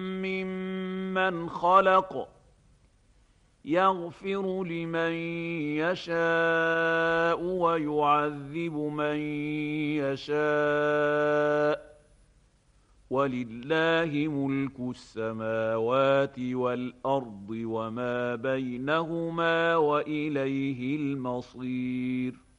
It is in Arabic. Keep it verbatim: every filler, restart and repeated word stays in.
ممن خلق يغفر لمن يشاء ويعذب من يشاء ولله ملك السماوات والأرض وما بينهما وإليه المصير